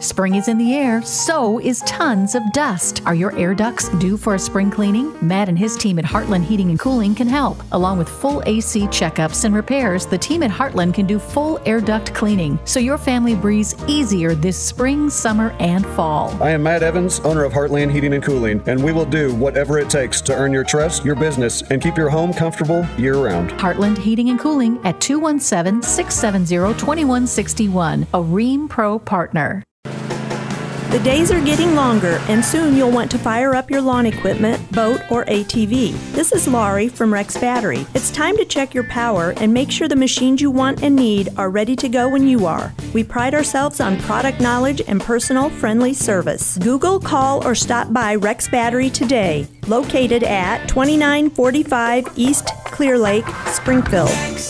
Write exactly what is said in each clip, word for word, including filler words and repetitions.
Spring is in the air, so is tons of dust. Are your air ducts due for a spring cleaning? Matt and his team at Heartland Heating and Cooling can help. Along with full A C checkups and repairs, the team at Heartland can do full air duct cleaning, so your family breathes easier this spring, summer, and fall. I am Matt Evans, owner of Heartland Heating and Cooling, and we will do whatever it takes to earn your trust, your business, and keep your home comfortable year-round. Heartland Heating and Cooling at two one seven, six seven zero, two one six one, a Rheem Pro partner. The days are getting longer, and soon you'll want to fire up your lawn equipment, boat, or A T V. This is Laurie from Rex Battery. It's time to check your power and make sure the machines you want and need are ready to go when you are. We pride ourselves on product knowledge and personal, friendly service. Google, call, or stop by Rex Battery today. Located at twenty-nine forty-five East Clear Lake, Springfield.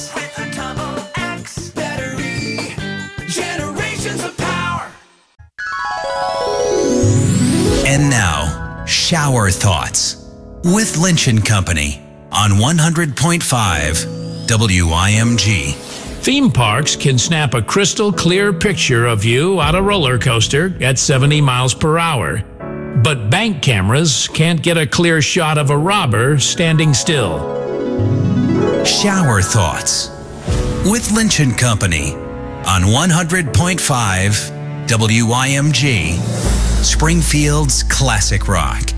And now, Shower Thoughts with Lynch and Company on one hundred point five W I M G. Theme parks can snap a crystal clear picture of you on a roller coaster at seventy miles per hour. But bank cameras can't get a clear shot of a robber standing still. Shower Thoughts with Lynch and Company on one hundred point five W I M G. Springfield's classic rock.